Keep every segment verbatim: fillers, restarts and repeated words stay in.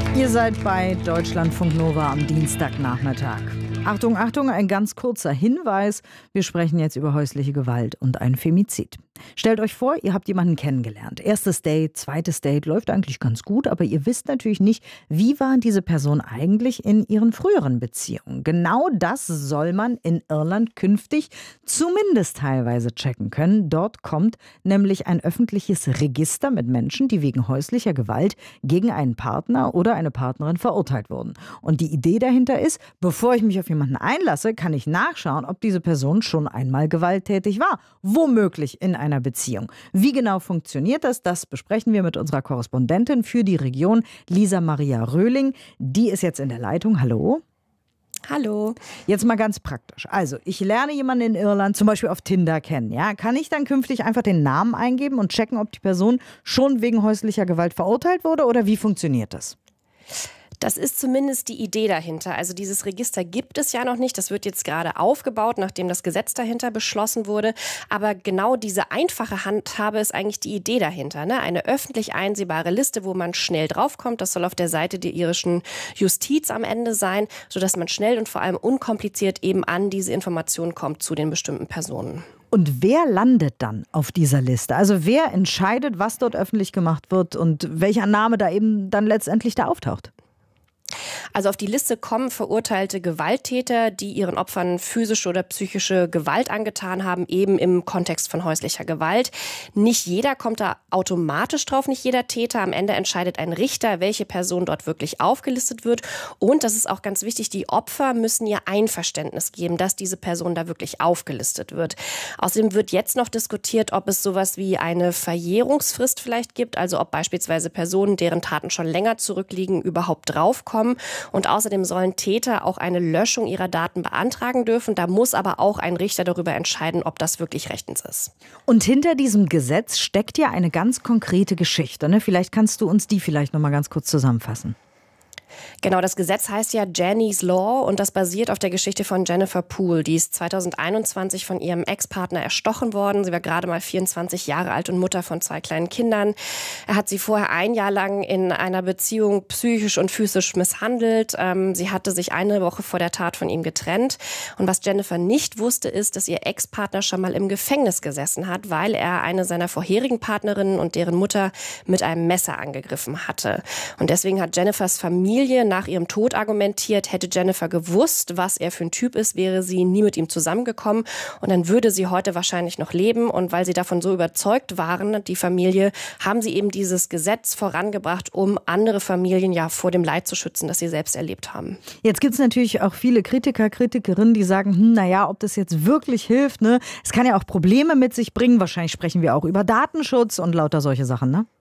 Ihr seid bei Deutschlandfunk Nova am Dienstagnachmittag. Achtung, Achtung, ein ganz kurzer Hinweis. Wir sprechen jetzt über häusliche Gewalt und ein Femizid. Stellt euch vor, ihr habt jemanden kennengelernt. Erstes Date, zweites Date läuft eigentlich ganz gut, aber ihr wisst natürlich nicht, wie war diese Person eigentlich in ihren früheren Beziehungen. Genau das soll man in Irland künftig zumindest teilweise checken können. Dort kommt nämlich ein öffentliches Register mit Menschen, die wegen häuslicher Gewalt gegen einen Partner oder eine Partnerin verurteilt wurden. Und die Idee dahinter ist, bevor ich mich auf jemanden einlasse, kann ich nachschauen, ob diese Person schon einmal gewalttätig war. Womöglich in einer Beziehung. Wie genau funktioniert das? Das besprechen wir mit unserer Korrespondentin für die Region, Lisa Maria Röhling. Die ist jetzt in der Leitung. Hallo. Hallo. Jetzt mal ganz praktisch. Also, ich lerne jemanden in Irland zum Beispiel auf Tinder kennen. Ja? Kann ich dann künftig einfach den Namen eingeben und checken, ob die Person schon wegen häuslicher Gewalt verurteilt wurde? Oder wie funktioniert das? Das ist zumindest die Idee dahinter. Also dieses Register gibt es ja noch nicht. Das wird jetzt gerade aufgebaut, nachdem das Gesetz dahinter beschlossen wurde. Aber genau diese einfache Handhabe ist eigentlich die Idee dahinter. Ne? Eine öffentlich einsehbare Liste, wo man schnell draufkommt. Das soll auf der Seite der irischen Justiz am Ende sein, sodass man schnell und vor allem unkompliziert eben an diese Informationen kommt zu den bestimmten Personen. Und wer landet dann auf dieser Liste? Also wer entscheidet, was dort öffentlich gemacht wird und welcher Name da eben dann letztendlich da auftaucht? Also auf die Liste kommen verurteilte Gewalttäter, die ihren Opfern physische oder psychische Gewalt angetan haben, eben im Kontext von häuslicher Gewalt. Nicht jeder kommt da automatisch drauf, nicht jeder Täter. Am Ende entscheidet ein Richter, welche Person dort wirklich aufgelistet wird. Und das ist auch ganz wichtig, die Opfer müssen ihr Einverständnis geben, dass diese Person da wirklich aufgelistet wird. Außerdem wird jetzt noch diskutiert, ob es sowas wie eine Verjährungsfrist vielleicht gibt, also ob beispielsweise Personen, deren Taten schon länger zurückliegen, überhaupt draufkommen. Und außerdem sollen Täter auch eine Löschung ihrer Daten beantragen dürfen. Da muss aber auch ein Richter darüber entscheiden, ob das wirklich rechtens ist. Und hinter diesem Gesetz steckt ja eine ganz konkrete Geschichte. Ne? Vielleicht kannst du uns die vielleicht noch mal ganz kurz zusammenfassen. Genau, das Gesetz heißt ja Jenny's Law und das basiert auf der Geschichte von Jennifer Poole. Die ist zweitausendeinundzwanzig von ihrem Ex-Partner erstochen worden. Sie war gerade mal vierundzwanzig Jahre alt und Mutter von zwei kleinen Kindern. Er hat sie vorher ein Jahr lang in einer Beziehung psychisch und physisch misshandelt. Ähm, sie hatte sich eine Woche vor der Tat von ihm getrennt. Und was Jennifer nicht wusste, ist, dass ihr Ex-Partner schon mal im Gefängnis gesessen hat, weil er eine seiner vorherigen Partnerinnen und deren Mutter mit einem Messer angegriffen hatte. Und deswegen hat Jennifers Familie nach ihrem Tod argumentiert, hätte Jennifer gewusst, was er für ein Typ ist, wäre sie nie mit ihm zusammengekommen und dann würde sie heute wahrscheinlich noch leben. Und weil sie davon so überzeugt waren, die Familie, haben sie eben dieses Gesetz vorangebracht, um andere Familien ja vor dem Leid zu schützen, das sie selbst erlebt haben. Jetzt gibt es natürlich auch viele Kritiker, Kritikerinnen, die sagen, hm, naja, ob das jetzt wirklich hilft, ne? Es kann ja auch Probleme mit sich bringen. Wahrscheinlich sprechen wir auch über Datenschutz und lauter solche Sachen, ne?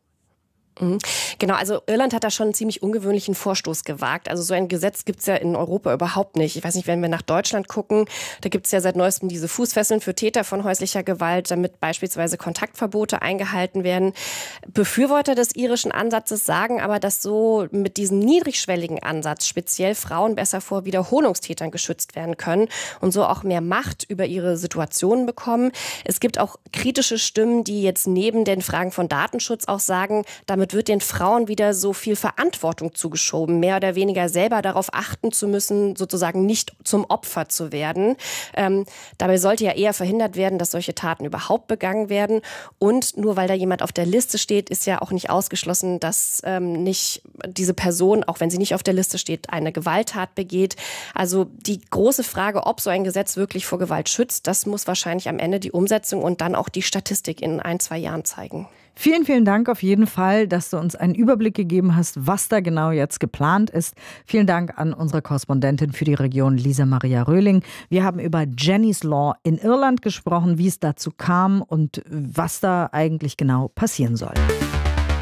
Genau, also Irland hat da schon einen ziemlich ungewöhnlichen Vorstoß gewagt. Also so ein Gesetz gibt's ja in Europa überhaupt nicht. Ich weiß nicht, wenn wir nach Deutschland gucken, da gibt's ja seit neuestem diese Fußfesseln für Täter von häuslicher Gewalt, damit beispielsweise Kontaktverbote eingehalten werden. Befürworter des irischen Ansatzes sagen aber, dass so mit diesem niedrigschwelligen Ansatz speziell Frauen besser vor Wiederholungstätern geschützt werden können und so auch mehr Macht über ihre Situationen bekommen. Es gibt auch kritische Stimmen, die jetzt neben den Fragen von Datenschutz auch sagen, damit wird den Frauen wieder so viel Verantwortung zugeschoben, mehr oder weniger selber darauf achten zu müssen, sozusagen nicht zum Opfer zu werden. Ähm, dabei sollte ja eher verhindert werden, dass solche Taten überhaupt begangen werden. Und nur weil da jemand auf der Liste steht, ist ja auch nicht ausgeschlossen, dass ähm, nicht diese Person, auch wenn sie nicht auf der Liste steht, eine Gewalttat begeht. Also die große Frage, ob so ein Gesetz wirklich vor Gewalt schützt, das muss wahrscheinlich am Ende die Umsetzung und dann auch die Statistik in ein, zwei Jahren zeigen. Vielen, vielen Dank auf jeden Fall, dass du uns einen Überblick gegeben hast, was da genau jetzt geplant ist. Vielen Dank an unsere Korrespondentin für die Region, Lisa Maria Röhling. Wir haben über Jenny's Law in Irland gesprochen, wie es dazu kam und was da eigentlich genau passieren soll.